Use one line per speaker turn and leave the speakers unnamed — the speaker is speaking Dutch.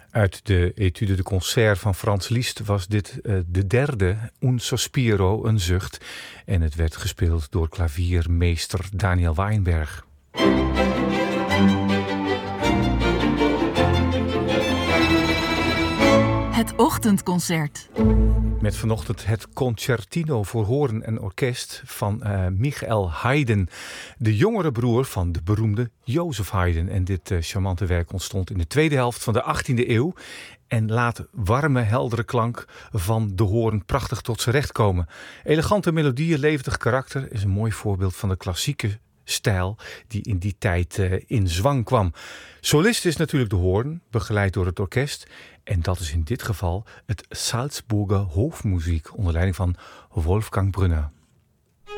Uit de Etude de Concert van Franz Liszt was dit de derde, Un Sospiro, een zucht. En het werd gespeeld door klaviermeester Daniel Weinberg.
Het ochtendconcert.
Met vanochtend het Concertino voor hoorn en orkest van Michael Haydn. De jongere broer van de beroemde Joseph Haydn. En dit charmante werk ontstond in de tweede helft van de 18e eeuw. En laat warme, heldere klank van de hoorn prachtig tot z'n recht komen. Elegante melodieën, levendig karakter is een mooi voorbeeld van de klassieke stijl die in die tijd in zwang kwam. Solist is natuurlijk de hoorn, begeleid door het orkest. En dat is in dit geval het Salzburger Hofmuziek onder leiding van Wolfgang Brünner.